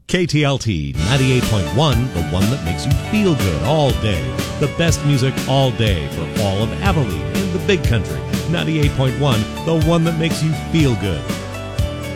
KTLT 98.1, the one that makes you feel good all day. The best music all day for all of Abilene and the Big Country. 98.1, the one that makes you feel good.